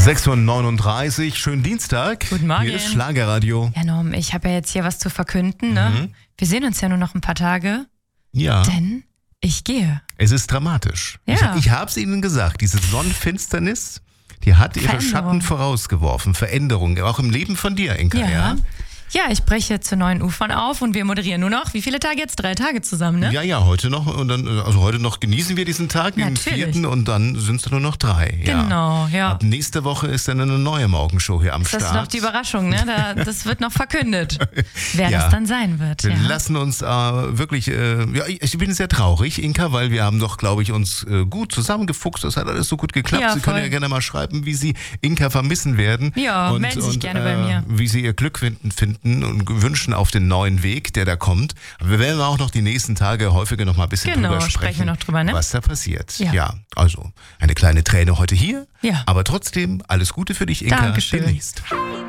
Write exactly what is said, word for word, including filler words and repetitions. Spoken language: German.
sechs Uhr neununddreißig, schönen Dienstag. Guten Morgen. Hier ist Schlagerradio. Ja, Norm, ich habe ja jetzt hier was zu verkünden. Ne? Mhm. Wir sehen uns ja nur noch ein paar Tage, Ja, denn ich gehe. es ist dramatisch. Ja. Ich, ich habe es Ihnen gesagt, diese Sonnenfinsternis, die hat ihre Veränderung. Schatten vorausgeworfen. Veränderung, auch im Leben von dir, Inka. Ja. Ja, Ja, ich breche zu neuen Ufern auf und wir moderieren nur noch, wie viele Tage jetzt? Drei Tage zusammen, ne? ja, ja, heute noch. Und dann, also heute noch genießen wir diesen Tag, den Natürlich. vierten, und dann sind es nur noch drei. Ja. Genau, ja. Ab nächste Woche ist dann eine neue Morgenshow hier am Das ist Start. noch die Überraschung, ne? Da, das wird noch verkündet, wer Ja. das dann sein wird. Wir Ja. lassen uns äh, wirklich, äh, ja, ich bin sehr traurig, Inka, weil wir haben doch, glaube ich, uns äh, gut zusammengefuchst. Das hat alles so gut geklappt. Ja, Sie können voll. ja gerne mal schreiben, wie Sie Inka vermissen werden. Ja, und, melden Sie sich und, gerne bei mir. Wie Sie Ihr Glück finden, finden und wünschen auf den neuen Weg, der da kommt. Aber wir werden auch noch die nächsten Tage häufiger noch mal ein bisschen Genau, drüber sprechen, sprechen wir noch drüber, ne? was da passiert. Ja. ja, also eine kleine Träne heute hier, Ja. aber trotzdem alles Gute für dich, Inka. Dankeschön. Demnächst.